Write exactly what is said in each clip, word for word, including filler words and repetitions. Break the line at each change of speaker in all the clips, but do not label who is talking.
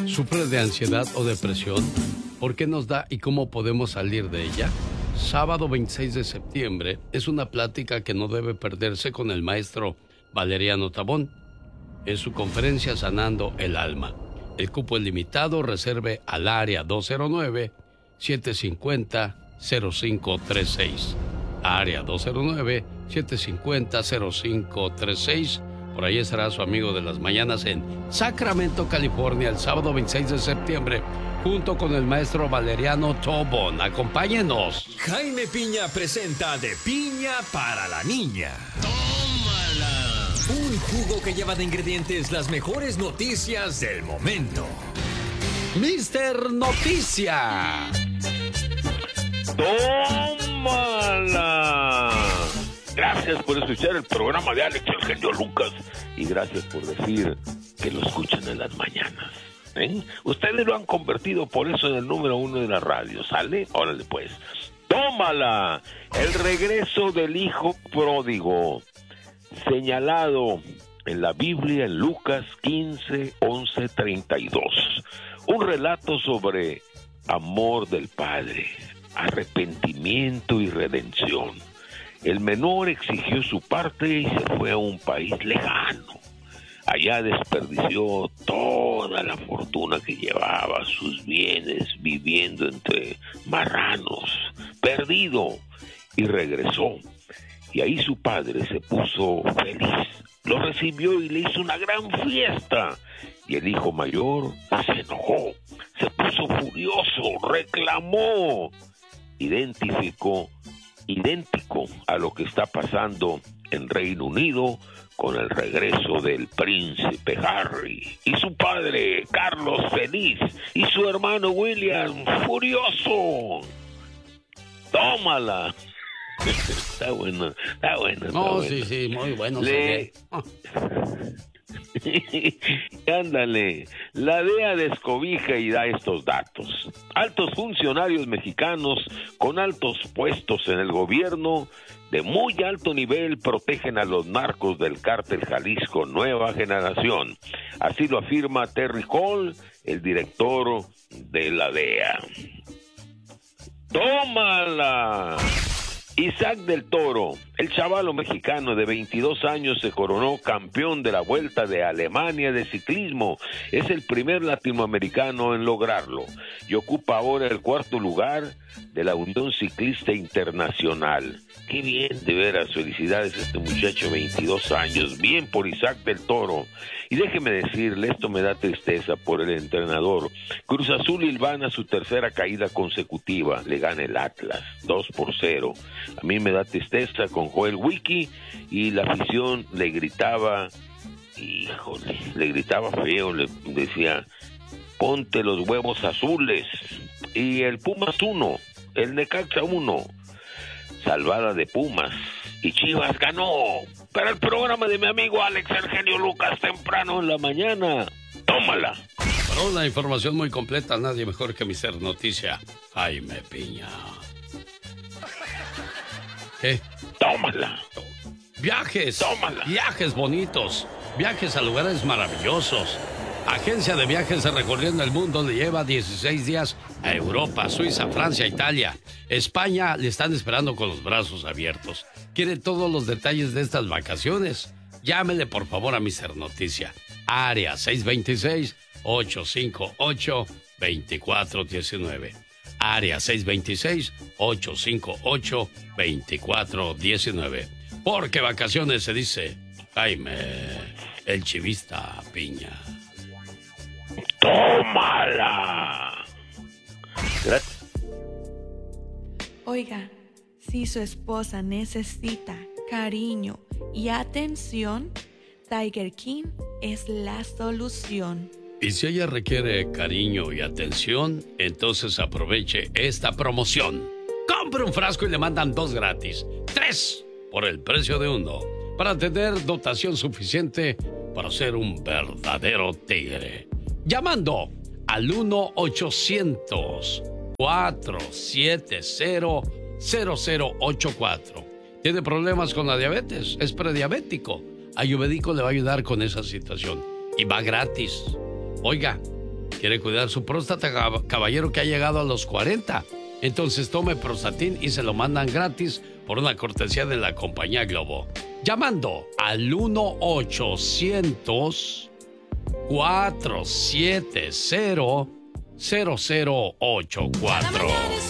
¿Sufre de ansiedad o depresión? ¿Por qué nos da y cómo podemos salir de ella? Sábado veintiséis de septiembre es una plática que no debe perderse con el maestro Valeriano Tabón. Es su conferencia Sanando el Alma. El cupo es limitado, reserve al área dos cero nueve, siete cinco cero, cero cinco tres seis. Área dos cero nueve, siete cinco cero, cero cinco tres seis. Por ahí estará su amigo de las mañanas en Sacramento, California, el sábado veintiséis de septiembre, junto con el maestro Valeriano Tobón. Acompáñenos.
Jaime Piña presenta De Piña para la Niña. ¡Tómala! Un jugo que lleva de ingredientes las mejores noticias del momento.
Mister Noticia.
¡Tómala! Gracias por escuchar el programa de Alex el Genio Lucas y gracias por decir que lo escuchan en las mañanas. ¿Eh? Ustedes lo han convertido por eso en el número uno de la radio, ¿sale? Órale pues. ¡Tómala! El regreso del hijo pródigo, señalado en la Biblia en Lucas quince, once, treinta y dos. Un relato sobre amor del Padre, arrepentimiento y redención. El menor exigió su parte y se fue a un país lejano. Allá desperdició toda la fortuna que llevaba, sus bienes, viviendo entre marranos, perdido, y regresó. Y ahí su padre se puso feliz, lo recibió y le hizo una gran fiesta. Y el hijo mayor se enojó, se puso furioso, reclamó, identificó idéntico a lo que está pasando en Reino Unido con el regreso del príncipe Harry y su padre Carlos feliz y su hermano William furioso. ¡Tómala! Está bueno, está bueno. Está
no,
bueno.
sí, sí, muy bueno.
Le...
Oh.
Ándale, la D E A descobija y da estos datos. Altos funcionarios mexicanos con altos puestos en el gobierno de muy alto nivel protegen a los narcos del cártel Jalisco Nueva Generación. Así lo afirma Terry Cole, el director de la D E A. ¡Tómala! Isaac del Toro, el chavalo mexicano de veintidós años, se coronó campeón de la Vuelta de Alemania de ciclismo. Es el primer latinoamericano en lograrlo y ocupa ahora el cuarto lugar de la Unión Ciclista Internacional. Qué bien, de veras, felicidades a este muchacho, veintidós años, bien por Isaac del Toro. Y déjeme decirle, esto me da tristeza por el entrenador. Cruz Azul hilvana su tercera caída consecutiva, le gana el Atlas, dos por cero. A mí me da tristeza con Joel Wiki y la afición le gritaba, híjole, le gritaba feo, le decía, ponte los huevos azules. Y el Pumas uno, el Necaxa uno. Salvada de Pumas y Chivas ganó. Para el programa de mi amigo Alex el Genio Lucas temprano en la mañana. Tómala.
Para una información muy completa, nadie mejor que Mister Noticia, Jaime Piña. ¿Qué?
Tómala.
Viajes.
Tómala.
Viajes bonitos. Viajes a lugares maravillosos. Agencia de viajes recorriendo el mundo le lleva dieciséis días a Europa, Suiza, Francia, Italia. España le están esperando con los brazos abiertos. ¿Quiere todos los detalles de estas vacaciones? Llámele por favor a Mister Noticia. Área seis dos seis, ocho cinco ocho, dos cuatro uno nueve. Área seis dos seis, ocho cinco ocho, dos cuatro uno nueve. Porque vacaciones se dice Jaime, el chivista Piña.
¡Tómala! Gracias.
Oiga, si su esposa necesita cariño y atención, Tiger King es la solución.
Y si ella requiere cariño y atención, entonces aproveche esta promoción. Compre un frasco y le mandan dos gratis. Tres por el precio de uno. Para tener dotación suficiente para ser un verdadero tigre. Llamando al uno ochocientos, cuatro siete cero, cero cero ocho cuatro. ¿Tiene problemas con la diabetes? ¿Es prediabético? Ayurvédico le va a ayudar con esa situación. Y va gratis. Oiga, Quiere cuidar su próstata, caballero que ha llegado a los cuarenta. Entonces tome Prostatin y se lo mandan gratis por una cortesía de la compañía Globo. Llamando al uno ochocientos, cuatrocientos setenta, cero cero ocho cuatro.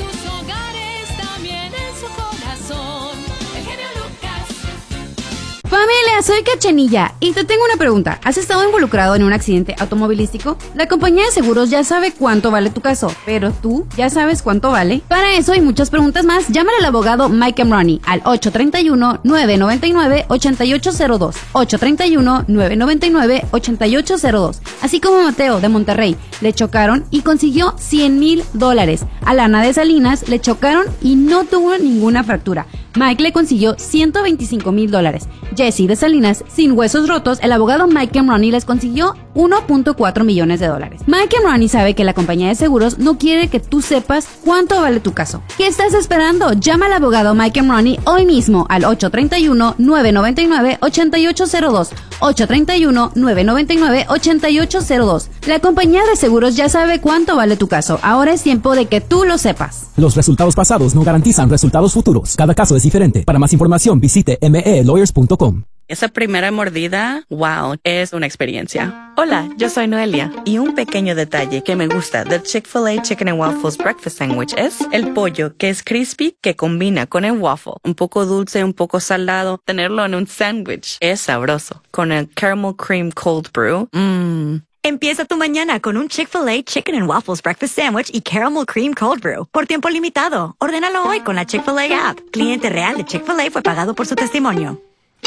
Familia, soy Cachanilla y te tengo una pregunta. ¿Has estado involucrado en un accidente automovilístico? La compañía de seguros ya sabe cuánto vale tu caso, pero ¿tú ya sabes cuánto vale? Para eso y muchas preguntas más, llámale al abogado Mike Emroni al ocho tres uno, nueve nueve nueve, ocho ocho cero dos, ocho tres uno, nueve nueve nueve, ocho ocho cero dos. Así como Mateo de Monterrey, le chocaron y consiguió cien mil dólares. A Lana de Salinas le chocaron y no tuvo ninguna fractura. Mike le consiguió ciento veinticinco mil dólares. Jesse de Salinas, sin huesos rotos, el abogado Mike Emroni les consiguió uno punto cuatro millones de dólares. Mike Emroni sabe que la compañía de seguros no quiere que tú sepas cuánto vale tu caso. ¿Qué estás esperando? Llama al abogado Mike Emroni hoy mismo al ocho tres uno, nueve nueve nueve, ocho ocho cero dos, ocho tres uno, nueve nueve nueve, ocho ocho cero dos. La compañía de seguros ya sabe cuánto vale tu caso. Ahora es tiempo de que tú lo sepas.
Los resultados pasados no garantizan resultados futuros. Cada caso es diferente. Para más información visite m e lawyers punto com.
Esa primera mordida, wow, es una experiencia. Hola, yo soy Noelia y un pequeño detalle que me gusta del Chick-fil-A Chicken and Waffles Breakfast Sandwich es el pollo que es crispy que combina con el waffle. Un poco dulce, un poco salado. Tenerlo en un sándwich es sabroso. Con el Caramel Cream Cold Brew, mmm.
Empieza tu mañana con un Chick-fil-A Chicken and Waffles Breakfast Sandwich y Caramel Cream Cold Brew. Por tiempo limitado. Ordénalo hoy con la Chick-fil-A app. Cliente real de Chick-fil-A fue pagado por su testimonio.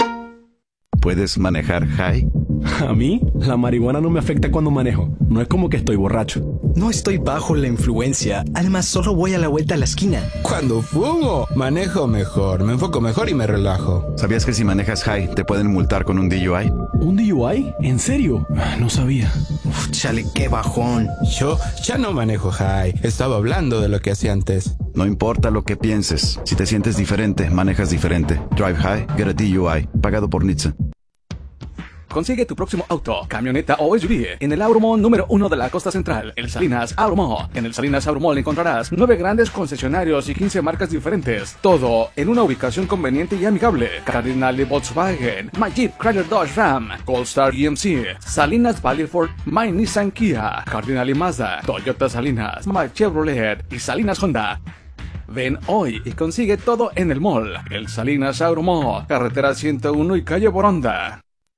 ¿Puedes manejar high?
A mí, la marihuana no me afecta cuando manejo. No es como que estoy borracho.
No estoy bajo la influencia. Además, solo voy a la vuelta a la esquina.
Cuando fumo, manejo mejor, me enfoco mejor y me relajo.
¿Sabías que si manejas high te pueden multar con un D U I?
¿Un D U I? ¿En serio? No sabía.
Uf, chale, qué bajón.
Yo ya no manejo high. Estaba hablando de lo que hacía antes.
No importa lo que pienses. Si te sientes diferente, manejas diferente. Drive high, get a D U I. Pagado por N H T S A.
Consigue tu próximo auto, camioneta o S U V en el Auromall número uno de la costa central, el Salinas Auromall. En el Salinas Auromall encontrarás nueve grandes concesionarios y quince marcas diferentes. Todo en una ubicación conveniente y amigable. Cardinal Volkswagen, My Jeep Chrysler Dodge Ram, Goldstar G M C, Salinas Valley Ford, My Nissan Kia, Cardinal Mazda, Toyota Salinas, My Chevrolet y Salinas Honda. Ven hoy y consigue todo en el mall. El Salinas Auromall, carretera ciento uno y calle Boronda.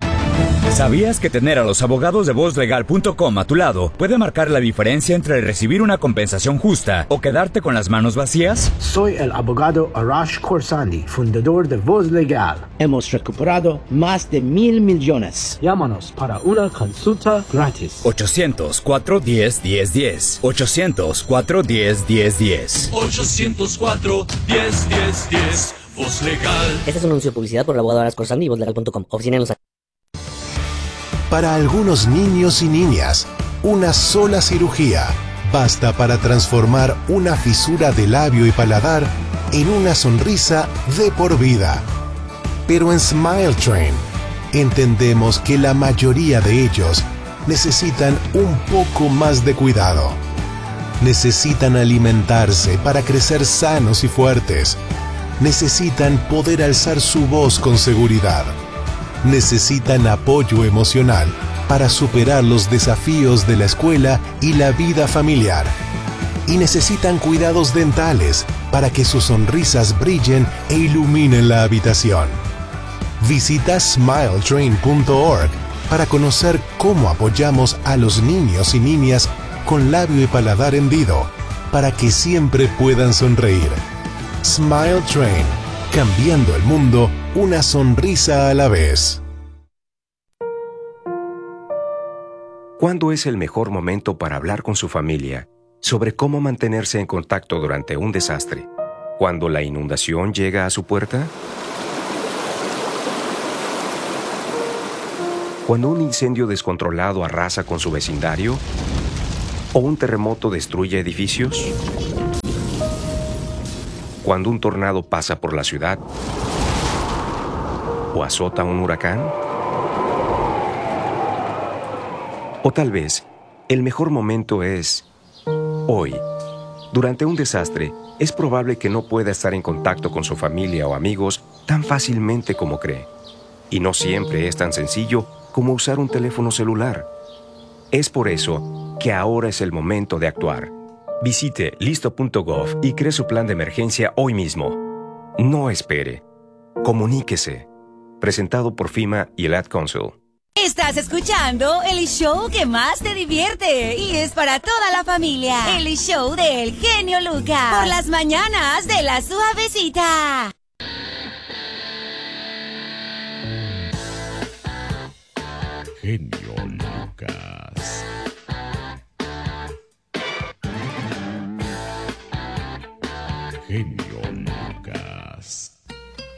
¿Sabías que tener a los abogados de voz legal punto com a tu lado puede marcar la diferencia entre recibir una compensación justa o quedarte con las manos vacías?
Soy el abogado Arash Khorsandi, fundador de Voz Legal. Hemos recuperado más de mil millones. Llámanos para una consulta gratis.
ochocientos, cuatro uno cero, uno cero uno cero. ochocientos, cuatro uno cero, uno cero uno cero.
ochocientos cuatro, uno cero uno cero. Voz Legal.
Este es un anuncio de publicidad por el abogado Arash Khorsandi y voz legal punto com. Oficina en Los Ángeles.
Para algunos niños y niñas, una sola cirugía basta para transformar una fisura de labio y paladar en una sonrisa de por vida. Pero en Smile Train entendemos que la mayoría de ellos necesitan un poco más de cuidado. Necesitan alimentarse para crecer sanos y fuertes. Necesitan poder alzar su voz con seguridad. Necesitan apoyo emocional para superar los desafíos de la escuela y la vida familiar. Y necesitan cuidados dentales para que sus sonrisas brillen e iluminen la habitación. Visita smile train punto org para conocer cómo apoyamos a los niños y niñas con labio y paladar hendido para que siempre puedan sonreír. Smile Train, cambiando el mundo una sonrisa a la vez.
¿Cuándo es el mejor momento para hablar con su familia sobre cómo mantenerse en contacto durante un desastre? ¿Cuando la inundación llega a su puerta? ¿Cuando un incendio descontrolado arrasa con su vecindario? ¿O un terremoto destruye edificios? ¿Cuando un tornado pasa por la ciudad? ¿O azota un huracán? O tal vez, El mejor momento es hoy. Durante un desastre, es probable que no pueda estar en contacto con su familia o amigos tan fácilmente como cree. Y no siempre es tan sencillo como usar un teléfono celular. Es por eso que ahora es el momento de actuar. Visite listo punto gov y cree su plan de emergencia hoy mismo. No espere. Comuníquese. Presentado por FEMA y el Ad Council.
Estás escuchando el show que más te divierte y es para toda la familia. El show del genio Lucas. Por las mañanas de La Suavecita.
Genio